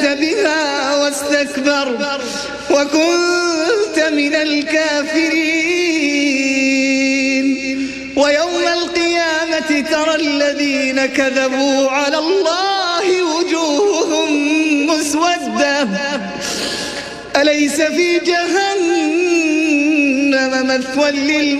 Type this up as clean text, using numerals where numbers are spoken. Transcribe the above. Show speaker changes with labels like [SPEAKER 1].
[SPEAKER 1] بها واستكبرت وكنت من الكافرين. ويوم القيامة ترى الذين كذبوا على الله وجوههم مسودة أليس في جهنم مثوى للمجرمين